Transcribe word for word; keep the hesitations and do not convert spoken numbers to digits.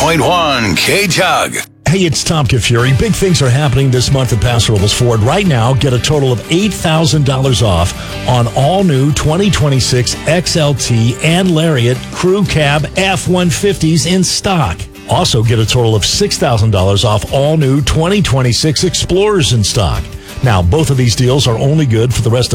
point one K-Tug. Hey, it's Tom Kafuri. Big things are happening this month at Paso Robles Ford. Right now, get a total of eight thousand dollars off on all new twenty twenty-six X L T and Lariat Crew Cab F one fifties in stock. Also, get a total of six thousand dollars off all new twenty twenty-six Explorers in stock. Now, both of these deals are only good for the rest of